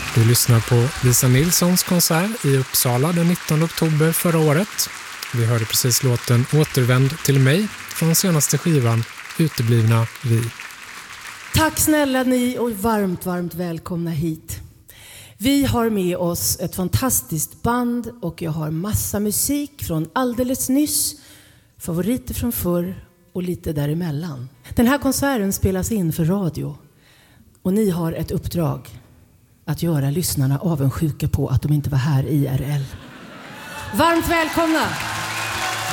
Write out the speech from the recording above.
Vi lyssnar på Lisa Nilssons konsert i Uppsala den 19 oktober förra året. Vi hörde precis låten Återvänd till mig från senaste skivan Uteblivna vi. Tack snälla ni och varmt välkomna hit. Vi har med oss ett fantastiskt band och jag har massa musik från alldeles nyss, favoriter från förr och lite däremellan. Den här konserten spelas in för radio och ni har ett uppdrag att göra lyssnarna avundsjuka på att de inte var här IRL. Varmt välkomna!